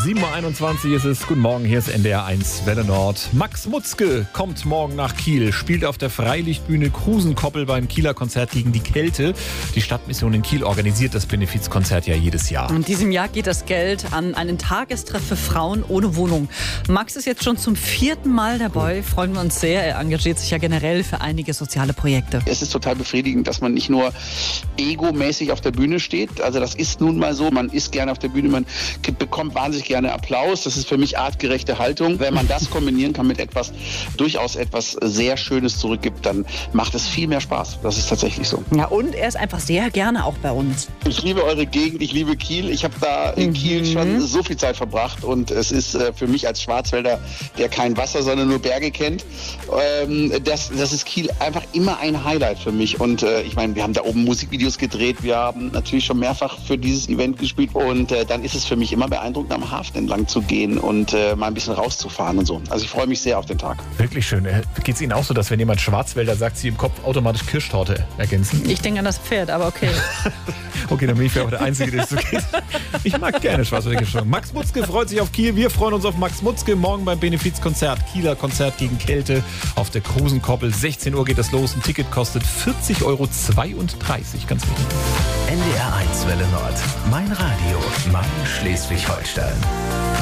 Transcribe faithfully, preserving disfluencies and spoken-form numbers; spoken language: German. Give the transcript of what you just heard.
sieben Uhr einundzwanzig ist es. Guten Morgen, hier ist N D R eins Welle Nord. Max Mutzke kommt morgen nach Kiel, spielt auf der Freilichtbühne Krusenkoppel beim Kieler Konzert gegen die Kälte. Die Stadtmission in Kiel organisiert das Benefizkonzert ja jedes Jahr. In diesem Jahr geht das Geld an einen Tagestreff für Frauen ohne Wohnung. Max ist jetzt schon zum vierten Mal dabei. Cool. Freuen wir uns sehr. Er engagiert sich ja generell für einige soziale Projekte. Es ist total befriedigend, dass man nicht nur egomäßig auf der Bühne steht. Also das ist nun mal so. Man ist gerne auf der Bühne, man bekommt wahnsinnig gerne Applaus. Das ist für mich artgerechte Haltung. Wenn man das kombinieren kann mit etwas, durchaus etwas sehr Schönes zurückgibt, dann macht es viel mehr Spaß. Das ist tatsächlich so. Ja, und er ist einfach sehr gerne auch bei uns. Ich liebe eure Gegend, ich liebe Kiel. Ich habe da in mhm. Kiel schon so viel Zeit verbracht und es ist äh, für mich als Schwarzwälder, der kein Wasser, sondern nur Berge kennt, ähm, das, das ist Kiel einfach immer ein Highlight für mich. Und äh, ich meine, wir haben da oben Musikvideos gedreht, wir haben natürlich schon mehrfach für dieses Event gespielt und äh, dann ist es für mich immer beeindruckend, am Hafen entlang zu gehen und äh, mal ein bisschen rauszufahren und so. Also ich freue mich sehr auf den Tag. Wirklich schön. Geht es Ihnen auch so, dass wenn jemand Schwarzwälder sagt, Sie im Kopf automatisch Kirschtorte ergänzen? Ich denke an das Pferd, aber okay. Okay, dann bin ich ja auch der Einzige, der es so geht. Ich mag gerne Schwarzwälder Kirschtorte. Max Mutzke freut sich auf Kiel. Wir freuen uns auf Max Mutzke morgen beim Benefizkonzert. Kieler Konzert gegen Kälte auf der Krusenkoppel. sechzehn Uhr geht das los. Ein Ticket kostet vierzig Euro zweiunddreißig. Ganz wichtig. N D R eins Welle Nord. Mein Radio. Mein Schleswig-Holstein.